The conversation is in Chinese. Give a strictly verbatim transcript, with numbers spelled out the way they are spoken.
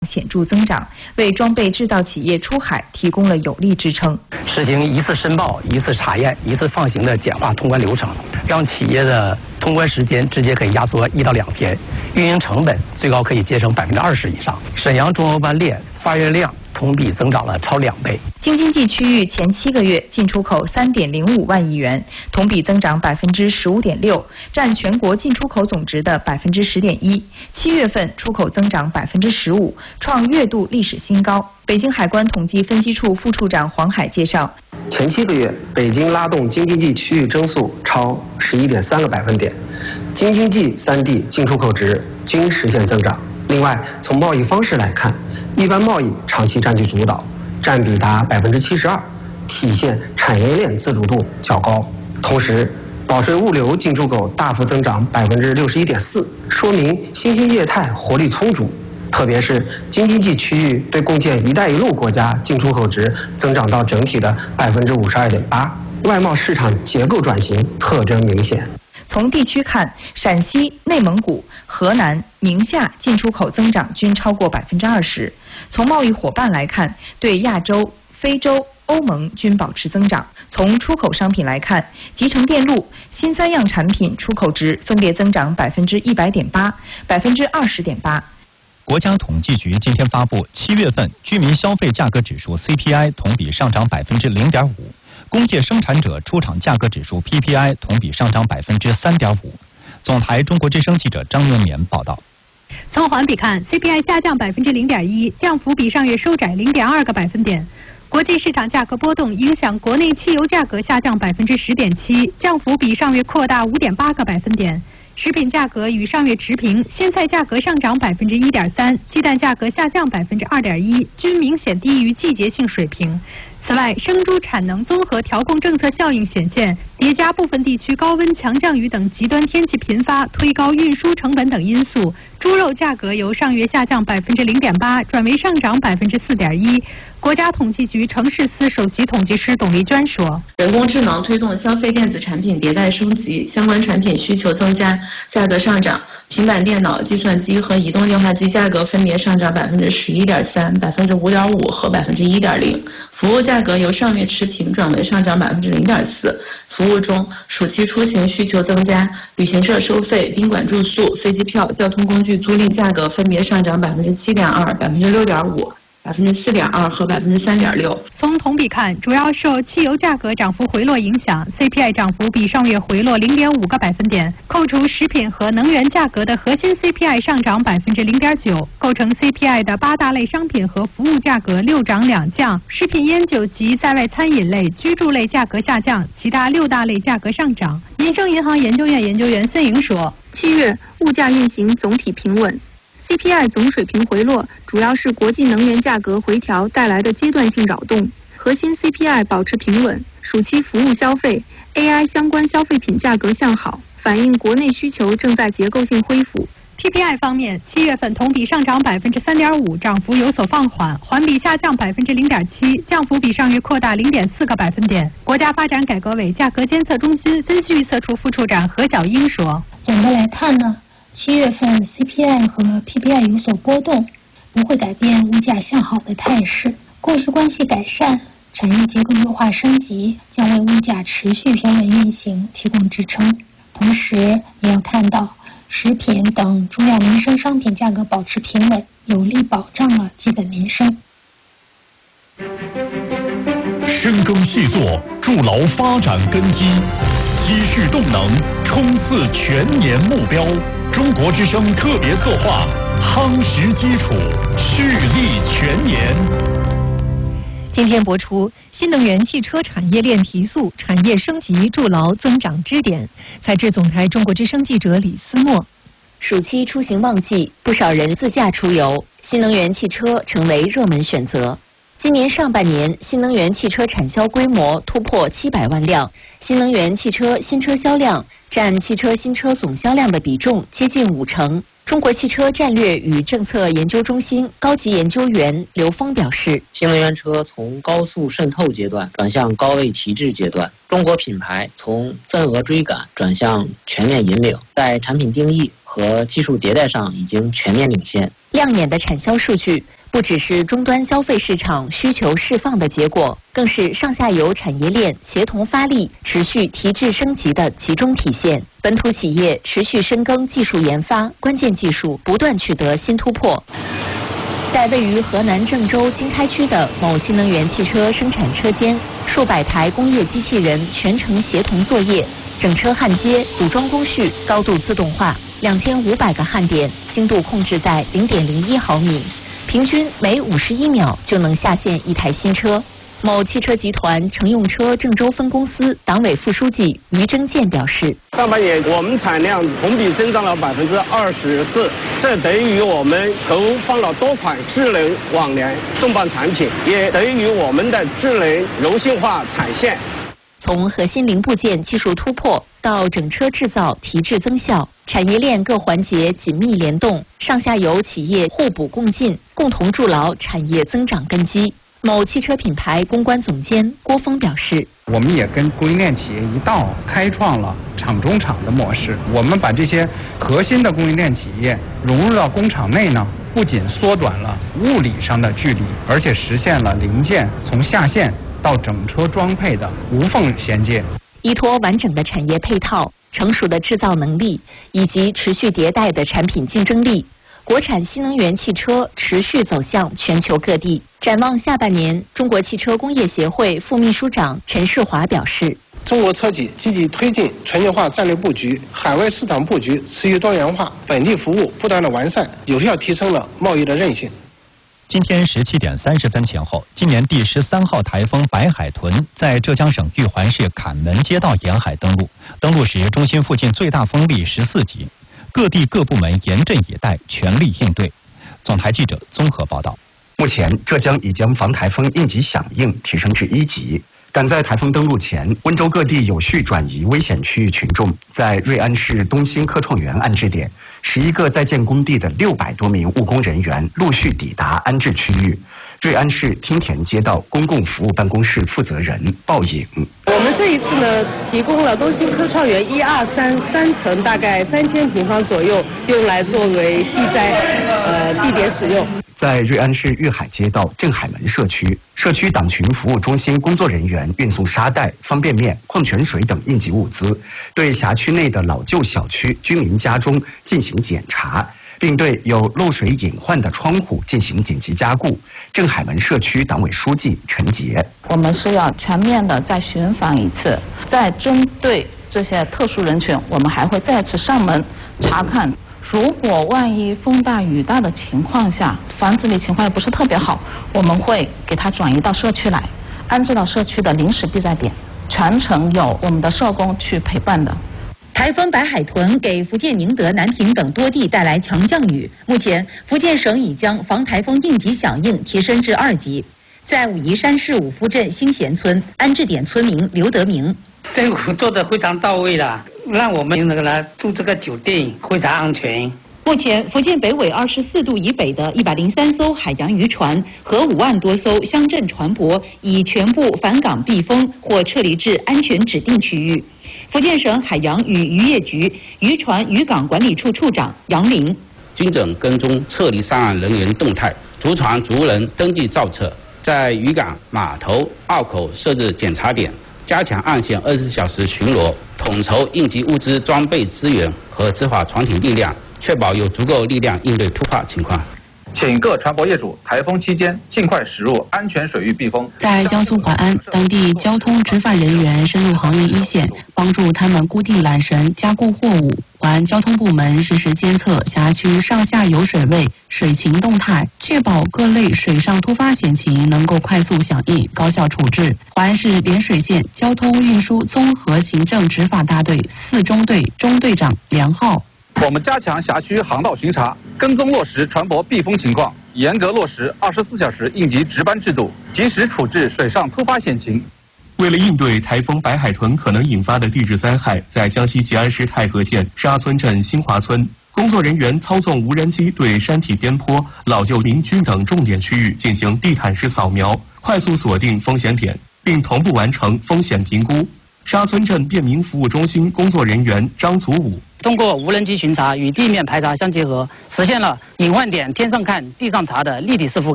显著增长，为装备制造企业出海提供了有力支撑。 实行一次申报、一次查验、一次放行的简化通关流程，让企业的通关时间直接可以压缩一到两天，运营成本最高可以节省百分之二十以上。沈阳中欧班列发运量同比增长了超两倍。 京津冀区域前七个月进出口三点零五万亿元，同比增长百分之十五点六，占全国进出口总值的百分之十点一。七月份出口增长百分之十五，创月度历史新高。北京海关统计分析处副处长黄海介绍， 前七个月，北京拉动京津冀区域增速超十一点三个百分点，京津冀三地进出口值均实现增长。另外，从贸易方式来看，一般贸易长期占据主导，占比达百分之七十二，体现产业链自主度较高。同时，保税物流进出口大幅增长百分之六十一点四，说明新兴业态活力充足。特别是京津冀区域对共建“一带一路”国家进出口值增长到整体的百分之五十二点八，外贸市场结构转型特征明显。 从地区看，陕西、内蒙古、河南、宁夏进出口增长均超过百分之二十。从贸易伙伴来看，对亚洲、非洲、欧盟均保持增长。从出口商品来看，集成电路、新三样产品出口值分别增长百分之一百点八、百分之二十点八。 国家统计局今天发布七月份居民消费价格指数 C P I 同比上涨百分之零点五，工业生产者出厂价格指数 P P I 同比上涨百分之三点五。总台中国之声记者张元年报道。 从环比看 ，C P I 下降百分之零点一，降幅比上月收窄零点二个百分点。国际市场价格波动影响国内汽油价格下降百分之十点七，降幅比上月扩大五点八个百分点。食品价格与上月持平，鲜菜价格上涨百分之一点三，鸡蛋价格下降百分之二点一，均明显低于季节性水平。此外，生猪产能综合调控政策效应显现，叠加部分地区高温、强降雨等极端天气频发，推高运输成本等因素，猪肉价格由上月下降百分之零点八，转为上涨百分之四点一。国家统计局城市司首席统计师董丽娟说：“ 人工智能推动消费电子产品迭代升级，相关产品需求增加，价格上涨。平板电脑、计算机和移动电话机价格分别上涨百分之十一点三、百分之五点五和百分之一点零。服务价格由上月持平转为上涨百分之零点四。服务中，暑期出行需求增加，旅行社收费、宾馆住宿、飞机票、交通工具租赁价格分别上涨百分之七点二、百分之六点五。”百分之四点二和百分之三点六。 从同比看，主要受汽油价格涨幅回落影响 ，C P I 涨幅比上月回落零点五个百分点。扣除食品和能源价格的核心 C P I 上涨百分之零点九，构成 C P I 的八大类商品和服务价格六涨两降，食品烟酒及在外餐饮类、居住类价格下降，其他六大类价格上涨。民生银行研究院研究员孙莹说：“ 七月物价运行总体平稳。C P I 总水平回落，主要是国际能源价格回调带来的阶段性扰动。核心 C P I 保持平稳，暑期服务消费、A I 相关消费品价格向好，反映国内需求正在结构性恢复。” P P I 方面，七月份同比上涨百分之三点五，涨幅有所放缓，环比下降百分之零点七，降幅比上月扩大零点四个百分点。国家发展改革委价格监测中心分析预测处副处长何小英说：“ 总的来看呢，七月份 C P I 和 P P I 有所波动，不会改变物价向好的态势。供需关系改善、产业结构优化升级将为物价持续平稳运行提供支撑。同时，也要看到食品等主要民生商品价格保持平稳，有力保障了基本民生。” 深耕细作，筑牢发展根基，积蓄动能，冲刺全年目标。中国之声特别策划，夯实基础，蓄力全年。 今天播出新能源汽车产业链提速，产业升级筑牢增长支点。采制总台中国之声记者李思墨。 暑期出行旺季，不少人自驾出游，新能源汽车成为热门选择。今年上半年，新能源汽车产销规模突破七百万辆，新能源汽车新车销量占汽车新车总销量的比重接近五成。中国汽车战略与政策研究中心高级研究员刘峰表示， 新能源车从高速渗透阶段转向高位提质阶段，中国品牌从份额追赶转向全面引领，在产品定义和技术迭代上已经全面领先。 亮眼的产销数据不只是终端消费市场需求释放的结果，更是上下游产业链协同发力、持续提质升级的集中体现。本土企业持续深耕技术研发，关键技术不断取得新突破。在位于河南郑州经开区的某新能源汽车生产车间，数百台工业机器人全程协同作业，整车焊接、组装工序高度自动化，两千五百个焊点，精度控制在零点零一毫米。平均每五十一秒就能下线一台新车。某汽车集团乘用车郑州分公司党委副书记于征建表示， 上半年我们产量同比增长了百分之二十四，这等于我们投放了多款智能网联重磅产品，也等于我们的智能柔性化产线。 从核心零部件技术突破到整车制造提质增效，产业链各环节紧密联动，上下游企业互补共进，共同筑牢产业增长根基。某汽车品牌公关总监郭峰表示， 我们也跟供应链企业一道开创了厂中厂的模式，我们把这些核心的供应链企业融入到工厂内呢，不仅缩短了物理上的距离，而且实现了零件从下线到整车装配的无缝衔接。 依托完整的产业配套、成熟的制造能力以及持续迭代的产品竞争力，国产新能源汽车持续走向全球各地。展望下半年，中国汽车工业协会副秘书长陈世华表示， 中国车企积极推进全球化战略布局，海外市场布局持续多元化，本地服务不断的完善，有效提升了贸易的韧性。 今天十七点三十分前后，今年第十三号台风白海豚在浙江省玉环市坎门街道沿海登陆，登陆时中心附近最大风力十四级，各地各部门严阵以待，全力应对。总台记者综合报道。 目前，浙江已将防台风应急响应提升至一级。赶在台风登陆前，温州各地有序转移危险区域群众，在瑞安市东兴科创园安置点，十一个在建工地的六百多名务工人员陆续抵达安置区域。瑞安市汀田街道公共服务办公室负责人鲍颖： 我们这一次呢，提供了东兴科创园一二三三层，大概三千平方左右，用来作为避灾呃地点使用。 在瑞安市玉海街道镇海门社区，社区党群服务中心工作人员运送沙袋、方便面、矿泉水等应急物资，对辖区内的老旧小区居民家中进行检查，并对有漏水隐患的窗户进行紧急加固。镇海门社区党委书记陈杰： 我们是要全面的再巡访一次，再针对这些特殊人群，我们还会再次上门查看。如果万一风大雨大的情况下，房子里情况也不是特别好，我们会给它转移到社区来，安置到社区的临时避灾点，全程有我们的社工去陪伴的。 台风白海豚给福建宁德、南平等多地带来强降雨，目前福建省已将防台风应急响应提升至二级。在武夷山市五福镇新贤村安置点村民刘德明： 政府做得非常到位了，让我们那个来住这个酒店非常安全。 目前，福建北纬二十四度以北的一百零三艘海洋渔船和五万多艘乡镇船舶已全部返港避风或撤离至安全指定区域。福建省海洋与渔业局渔船渔港管理处处长杨林： 精准跟踪撤离上岸人员动态，逐船逐人登记造册，在渔港、码头、澳口设置检查点，加强岸线二十四小时巡逻，统筹应急物资装备资源和执法船艇力量，确保有足够力量应对突发情况。 请各船舶业主台风期间尽快驶入安全水域避风。 在江苏淮安，当地交通执法人员深入行业一线，帮助他们固定缆绳、加固货物。淮安交通部门实时监测辖区上下游水位、水情动态，确保各类水上突发险情能够快速响应、高效处置。淮安市涟水县交通运输综合行政执法大队四中队中队长梁浩： 我们加强辖区航道巡查，跟踪落实船舶避风情况，严格落实二十四小时应急值班制度，及时处置水上突发险情。 为了应对台风白海豚可能引发的地质灾害，在江西吉安市太和县沙村镇新华村，工作人员操纵无人机对山体边坡、老旧民居等重点区域进行地毯式扫描，快速锁定风险点，并同步完成风险评估。 沙村镇便民服务中心工作人员张祖武。 通过无人机巡查与地面排查相结合，实现了隐患点天上看、地上查的立体式覆盖。